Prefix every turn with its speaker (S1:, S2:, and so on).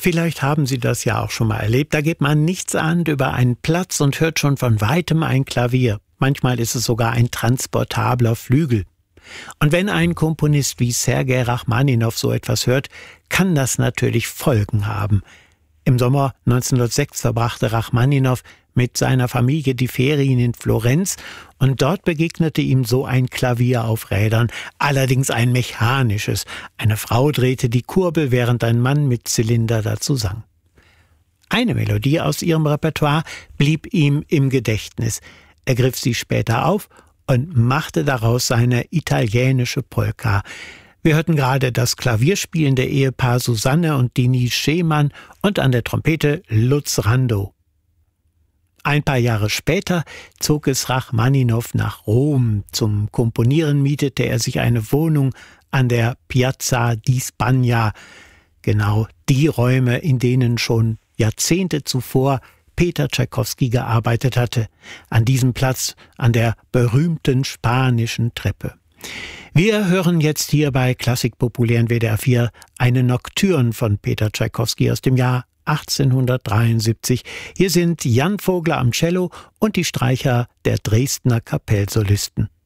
S1: Vielleicht haben Sie das ja auch schon mal erlebt. Da geht man nichtsahnend über einen Platz und hört schon von weitem ein Klavier. Manchmal ist es sogar ein transportabler Flügel. Und wenn ein Komponist wie Sergei Rachmaninow so etwas hört, kann das natürlich Folgen haben. Im Sommer 1906 verbrachte Rachmaninow mit seiner Familie die Ferien in Florenz und dort begegnete ihm so ein Klavier auf Rädern, allerdings ein mechanisches. Eine Frau drehte die Kurbel, während ein Mann mit Zylinder dazu sang. Eine Melodie aus ihrem Repertoire blieb ihm im Gedächtnis. Er griff sie später auf und machte daraus seine italienische Polka. Wir hörten gerade das klavierspielende Ehepaar Susanne und Denise Schemann und an der Trompete Lutz Randow. Ein paar Jahre später zog es Rachmaninow nach Rom. Zum Komponieren mietete er sich eine Wohnung an der Piazza di Spagna. Genau die Räume, in denen schon Jahrzehnte zuvor Peter Tschaikowski gearbeitet hatte. An diesem Platz, an der berühmten spanischen Treppe. Wir hören jetzt hier bei Klassik populär in WDR 4 eine Nocturne von Peter Tschaikowski aus dem Jahr 1873. Hier sind Jan Vogler am Cello und die Streicher der Dresdner Kapellsolisten.